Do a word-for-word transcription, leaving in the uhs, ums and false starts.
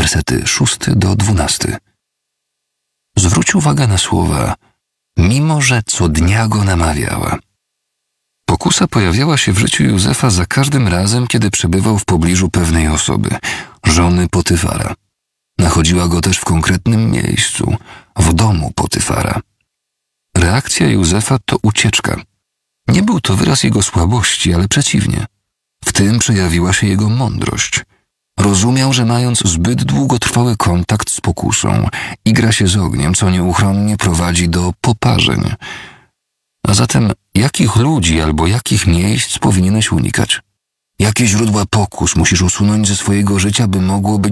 wersety szósty do dwunasty. Zwróć uwagę na słowa mimo, że co dnia go namawiała. Pokusa pojawiała się w życiu Józefa za każdym razem, kiedy przebywał w pobliżu pewnej osoby, żony Potyfara. Nachodziła go też w konkretnym miejscu, w domu Potyfara. Reakcja Józefa to ucieczka. Nie był to wyraz jego słabości, ale przeciwnie. W tym przejawiła się jego mądrość. Rozumiał, że mając zbyt długotrwały kontakt z pokusą, igra się z ogniem, co nieuchronnie prowadzi do poparzeń. A zatem jakich ludzi albo jakich miejsc powinieneś unikać? Jakie źródła pokus musisz usunąć ze swojego życia, by mogło być